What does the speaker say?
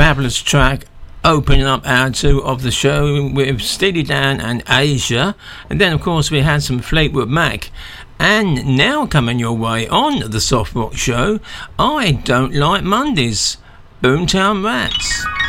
fabulous track opening up hour 2 of the show with Steely Dan and Asia, and then of course we had some Fleetwood Mac. And now coming your way on the Soft Rock Show, I Don't Like Mondays, Boomtown Rats.